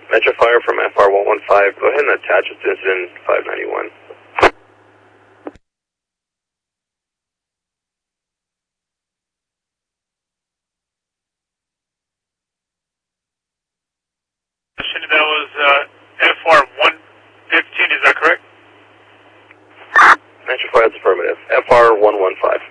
Metro Fire from FR115. Go ahead and attach it to incident 591. That was FR115, is that correct? Metro Fire, that's affirmative. FR115.